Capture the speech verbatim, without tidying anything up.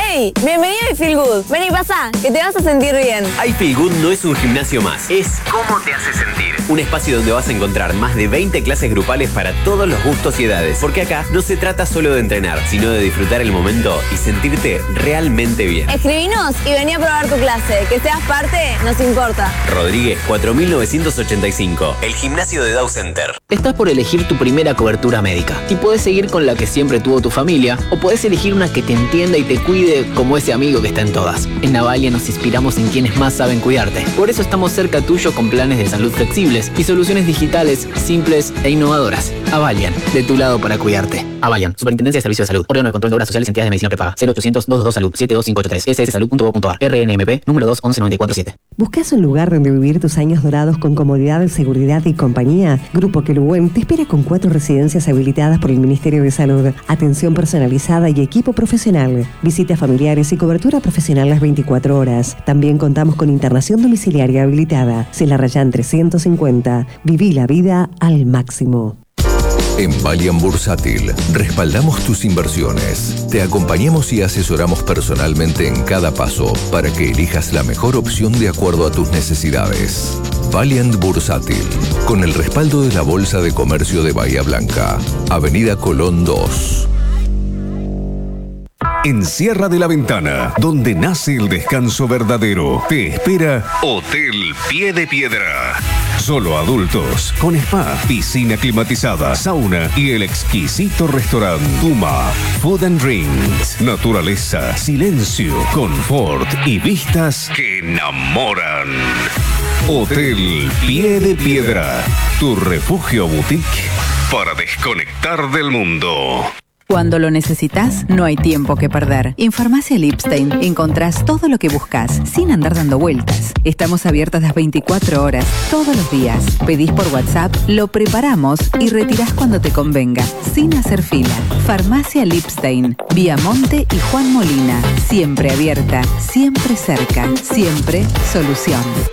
¡Hey! Bienvenido a Feel Good. Vení, pasa, que te vas a sentir bien. I Feel Good no es un gimnasio más, es cómo te hace sentir. Un espacio donde vas a encontrar más de veinte clases grupales para todos los gustos y edades. Porque acá no se trata solo de entrenar, sino de disfrutar el momento y sentirte realmente bien. Escribinos y vení a probar tu clase. Que seas parte, nos importa. Rodríguez cuatro mil novecientos ochenta y cinco, el gimnasio de Dow Center. Estás por elegir tu primera cobertura médica y podés seguir con la que siempre tuvo tu familia o podés elegir una que te entienda y te cuide como ese amigo que está en todas. En Avalian nos inspiramos en quienes más saben cuidarte. Por eso estamos cerca tuyo con planes de salud flexibles y soluciones digitales simples e innovadoras. Avalian, de tu lado para cuidarte. Avalian, Superintendencia de Servicios de Salud. Órgano de Control de Obras Sociales y Entidades de Medicina Prepaga. cero ochocientos, doscientos dos Salud, siete dos cinco ocho tres. ese ese salud punto gov punto a r. R N M P, número dos once noventa y cuatro siete. ¿Buscas un lugar donde vivir tus años dorados con comodidad, seguridad y compañía? Grupo Queluwen te espera con cuatro residencias habilitadas por el Ministerio de Salud, atención personalizada y equipo profesional, visitas familiares y cobertura profesional las veinticuatro horas. También contamos con internación domiciliaria habilitada. Cela Rayán trescientos cincuenta. Viví la vida al máximo. En Valian Bursátil respaldamos tus inversiones. Te acompañamos y asesoramos personalmente en cada paso para que elijas la mejor opción de acuerdo a tus necesidades. Valiant Bursátil, con el respaldo de la Bolsa de Comercio de Bahía Blanca, Avenida Colón dos. En Sierra de la Ventana, donde nace el descanso verdadero, te espera Hotel Pie de Piedra. Solo adultos, con spa, piscina climatizada, sauna y el exquisito restaurante Tuma. Food and Drinks, naturaleza, silencio, confort y vistas que enamoran. Hotel Pie de Piedra, tu refugio boutique para desconectar del mundo. Cuando lo necesitas, no hay tiempo que perder. En Farmacia Lipstein encontrás todo lo que buscas, sin andar dando vueltas. Estamos abiertas las veinticuatro horas, todos los días. Pedís por WhatsApp, lo preparamos y retirás cuando te convenga, sin hacer fila. Farmacia Lipstein, Viamonte y Juan Molina. Siempre abierta, siempre cerca, siempre solución.